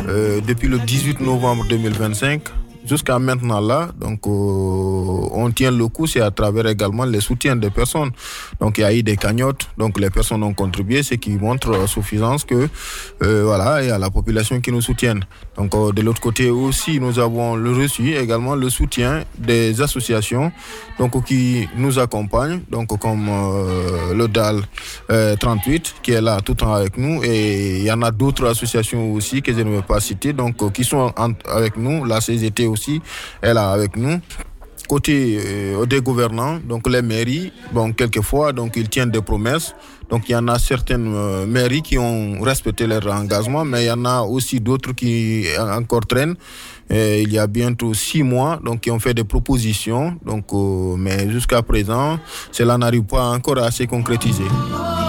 depuis le 18 novembre 2025. Jusqu'à maintenant là, donc on tient le coup, c'est à travers également les soutiens des personnes. Donc il y a eu des cagnottes, donc les personnes ont contribué, ce qui montre suffisance que voilà, il y a la population qui nous soutienne. Donc de l'autre côté aussi, nous avons reçu également le soutien des associations donc qui nous accompagnent, donc comme le DAL 38 qui est là tout le temps avec nous, et il y en a d'autres associations aussi que je ne vais pas citer, donc qui sont avec nous, la CGT aussi est là avec nous. Côté des gouvernants, donc les mairies, bon, quelquefois, donc ils tiennent des promesses. Donc il y en a certaines mairies qui ont respecté leur engagement, mais il y en a aussi d'autres qui encore traînent. Il y a bientôt 6 mois, donc qui ont fait des propositions, donc mais jusqu'à présent, cela n'arrive pas encore à se concrétiser.